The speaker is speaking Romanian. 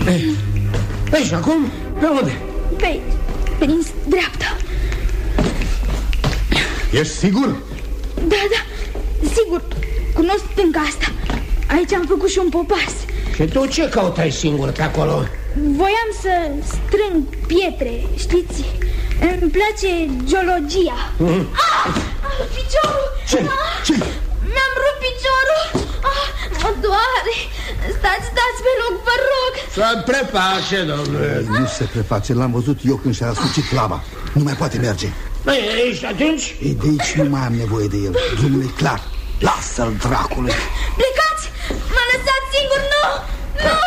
Ei, și acum, pe unde? Pe din dreapta. Ești sigur? Da, sigur. Cunosc stânca asta. Aici am făcut și un popas. Și tu ce căutai singur pe acolo? Voiam să strâng pietre, știți? Îmi place geologia. Piciorul! Ce? Mi-am rupt piciorul. Mă doare. Stați pe loc, vă rog. Să preface, domnule. Nu se preface, l-am văzut eu când și-a ascucit lama. Nu mai poate merge. Ești atunci? De aici nu mai am nevoie de el. Drumul e clar. Lasă-l, dracule. Plecați! M-a lăsat singur, nu!